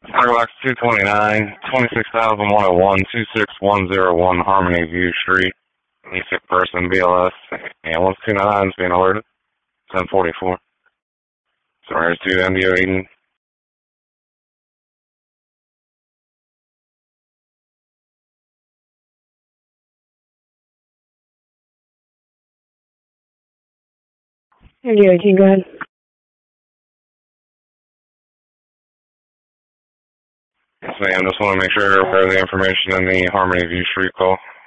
Firebox 229, 26,101, 26101 Harmony View Street. Any sick person, BLS. Ambulance 299 is being alerted. 1044. Sorry, 2 MDO Eden. MDO 18, go ahead. Yes, ma'am. Just want to make sure you're aware of the information in the Harmony View Street call.